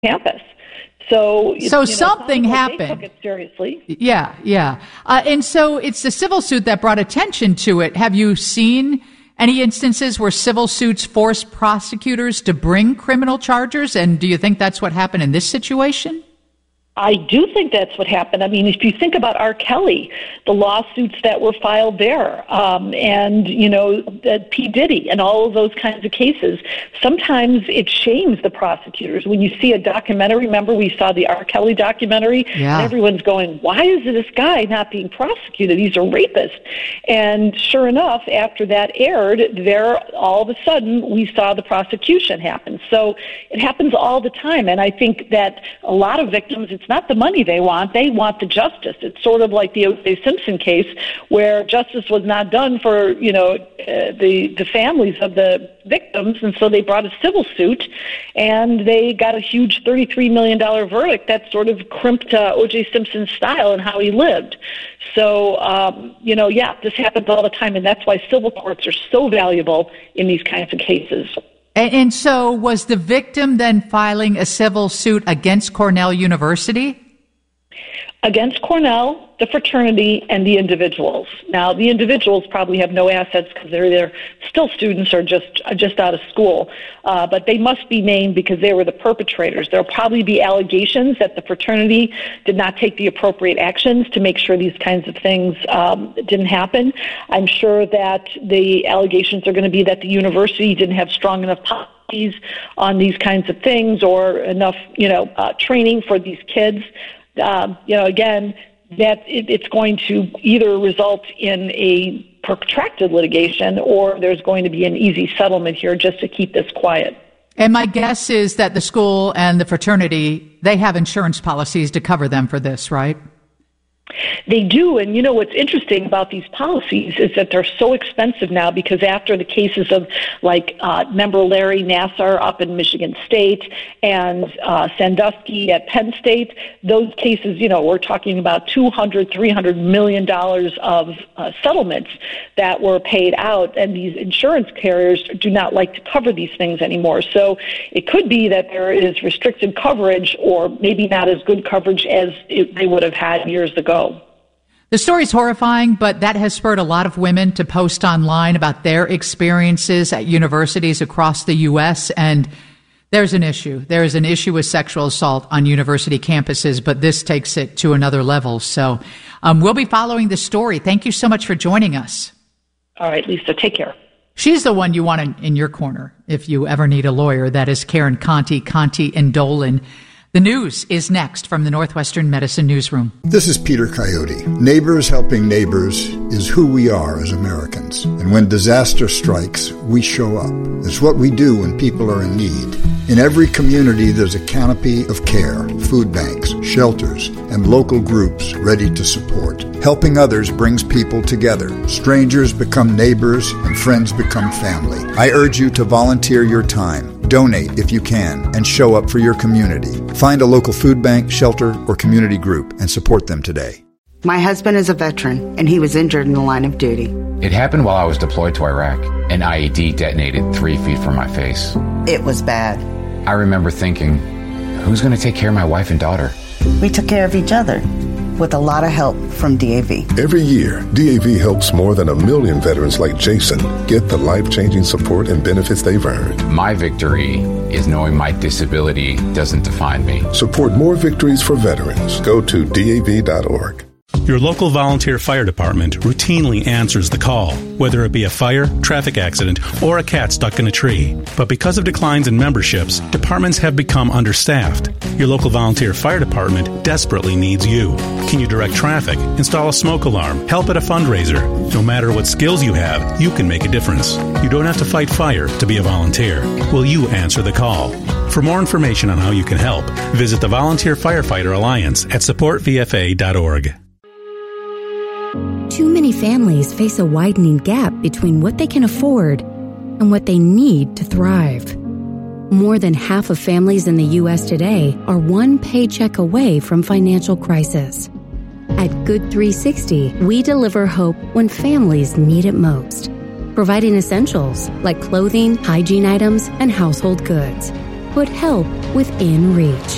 campus. So something happened. They took it seriously. Yeah. And so it's the civil suit that brought attention to it. Have you seen any instances where civil suits force prosecutors to bring criminal charges? And do you think that's what happened in this situation? I do think that's what happened. I mean, if you think about R. Kelly, the lawsuits that were filed there, and, P. Diddy and all of those kinds of cases, sometimes it shames the prosecutors. When you see a documentary, remember we saw the R. Kelly documentary, and everyone's going, why is this guy not being prosecuted? He's a rapist. And sure enough, after that aired, all of a sudden, we saw the prosecution happen. So it happens all the time, and I think that a lot of victims, it's not the money they want the justice. It's sort of like the O.J. Simpson case where justice was not done for, the families of the victims, and so they brought a civil suit, and they got a huge $33 million verdict that sort of crimped O.J. Simpson's style and how he lived. So, this happens all the time, and that's why civil courts are so valuable in these kinds of cases. And so was the victim then filing a civil suit against Cornell University? Against Cornell, the fraternity, and the individuals. Now, the individuals probably have no assets because they're still students or just out of school, but they must be named because they were the perpetrators. There'll probably be allegations that the fraternity did not take the appropriate actions to make sure these kinds of things didn't happen. I'm sure that the allegations are going to be that the university didn't have strong enough policies on these kinds of things or enough, training for these kids. Again, that it's going to either result in a protracted litigation or there's going to be an easy settlement here just to keep this quiet. And my guess is that the school and the fraternity, they have insurance policies to cover them for this, right? They do, and what's interesting about these policies is that they're so expensive now because after the cases of member Larry Nassar up in Michigan State and Sandusky at Penn State, those cases, we're talking about $200-300 million of settlements that were paid out, and these insurance carriers do not like to cover these things anymore. So it could be that there is restricted coverage or maybe not as good coverage as they would have had years ago. The story's horrifying, but that has spurred a lot of women to post online about their experiences at universities across the U.S., and there's an issue. There is an issue with sexual assault on university campuses, but this takes it to another level. So we'll be following the story. Thank you so much for joining us. All right, Lisa, take care. She's the one you want in your corner if you ever need a lawyer. That is Karen Conti and Dolan. The news is next from the Northwestern Medicine Newsroom. This is Peter Coyote. Neighbors helping neighbors is who we are as Americans. And when disaster strikes, we show up. It's what we do when people are in need. In every community, there's a canopy of care, food banks, shelters, and local groups ready to support. Helping others brings people together. Strangers become neighbors, and friends become family. I urge you to volunteer your time. Donate if you can, and show up for your community. Find a local food bank, shelter, or community group and support them today. My husband is a veteran, and he was injured in the line of duty. It happened while I was deployed to Iraq. An IED detonated 3 feet from my face. It was bad. I remember thinking, who's going to take care of my wife and daughter? We took care of each other, with a lot of help from DAV. Every year, DAV helps more than 1 million veterans like Jason get the life-changing support and benefits they've earned. My victory is knowing my disability doesn't define me. Support more victories for veterans. Go to DAV.org. Your local volunteer fire department routinely answers the call, whether it be a fire, traffic accident, or a cat stuck in a tree. But because of declines in memberships, departments have become understaffed. Your local volunteer fire department desperately needs you. Can you direct traffic, install a smoke alarm, help at a fundraiser? No matter what skills you have, you can make a difference. You don't have to fight fire to be a volunteer. Will you answer the call? For more information on how you can help, visit the Volunteer Firefighter Alliance at supportvfa.org. Too many families face a widening gap between what they can afford and what they need to thrive. More than half of families in the U.S. today are one paycheck away from financial crisis. At Good 360, we deliver hope when families need it most, providing essentials like clothing, hygiene items, and household goods. Put help within reach.